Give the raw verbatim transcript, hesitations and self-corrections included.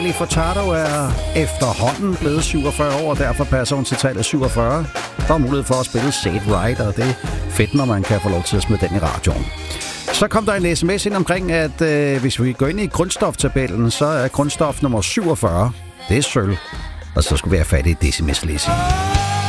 Nelly Furtado er efterhånden blevet syvogfyrre år, og derfor passer hun til tallet syvogfyrre. Der er mulighed for at spille Say It Right, og det er fedt, når man kan få lov til at smide den i radioen. Så kom der en sms ind omkring, at øh, hvis vi går ind i grundstoftabellen, så er grundstof nummer syvogfyrre. Det er sølv. Og så skulle vi have fat i Dizzy Miss Lizzy.